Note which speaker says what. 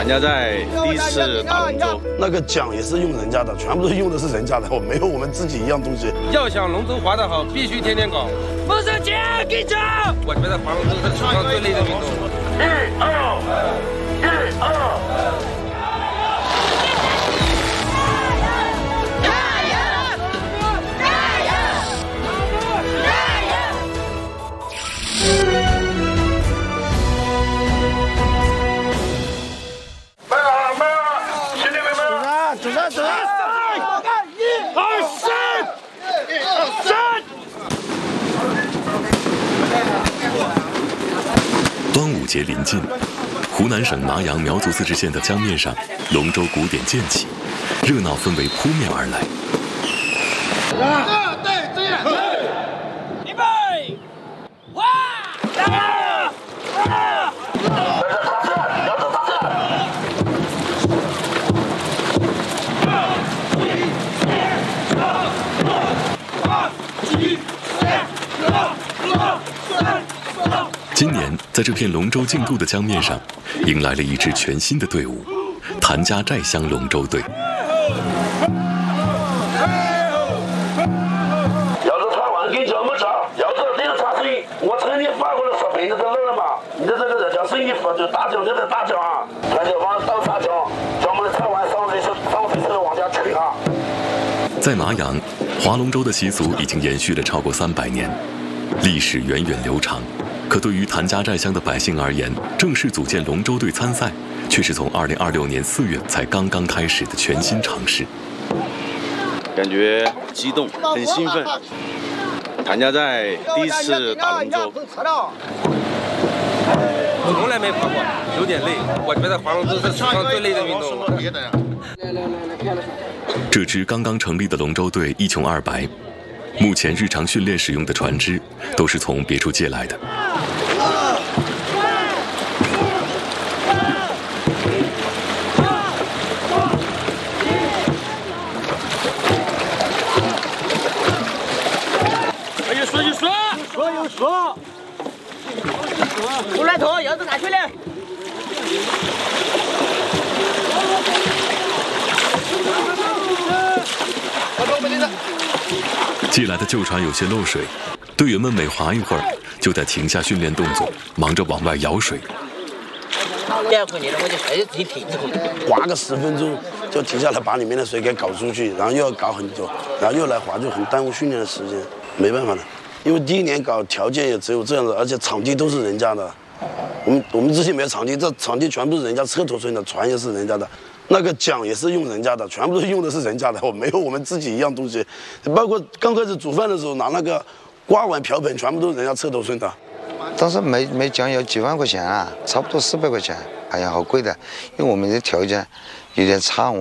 Speaker 1: 谭家寨第一次打龙舟，
Speaker 2: 那个桨也是用人家的，全部都用的是人家的，我没有我们自己一样东西。
Speaker 3: 要想龙舟划得好，必须天天搞。风声姐，给着！我觉得划龙舟是史上最累的运动。
Speaker 4: 端午节临近，湖南省麻阳苗族自治县的江面上，龙舟鼓点渐起，热闹氛围扑面而来。
Speaker 3: 预备，划！
Speaker 4: 今年，在这片龙舟竞渡的江面上，迎来了一支全新的队伍——谭家寨乡龙舟队。
Speaker 2: 要是太晚给叫我查，要是这个查生意，我曾经发过了10倍，你都认了嘛？你的这个叫生意法就大奖，就在大奖啊！那就往倒大奖，叫我们太晚上水车往家推哈。
Speaker 4: 在麻阳，划龙舟的习俗已经延续了超过300年，历史源远流长。可对于谭家寨乡的百姓而言，正式组建龙舟队参赛，却是从2026年4月才刚刚开始的全新尝试。
Speaker 1: 感觉激动，很兴奋。谭家寨第一次打龙舟，
Speaker 3: 我从来没划过，有点累。我觉得划龙舟是史上最累的运动。
Speaker 4: 这支刚刚成立的龙舟队一穷二白，目前日常训练使用的船只都是从别处借来的。
Speaker 3: 说，出来头，腰子拿去了。
Speaker 4: 借来的旧船有些漏水，队员们每划一会儿，就得停下训练动作，忙着往外舀水。
Speaker 2: 划个10分钟就停下来，把里面的水给搞出去，然后又要搞很久，然后又来划，就很耽误训练的时间，没办法的。因为第一年搞条件也只有这样子，而且场地都是人家的。我们之前没有场地，这场地全部是人家车头村的，船也是人家的，那个桨也是用人家的，全部都用的是人家的，我没有我们自己一样东西。包括刚开始煮饭的时候拿那个刮碗瓢盆，全部都是人家车头村的。
Speaker 5: 当时没桨要几万块钱啊，差不多400块钱，哎呀，好贵的，因为我们的条件有点差。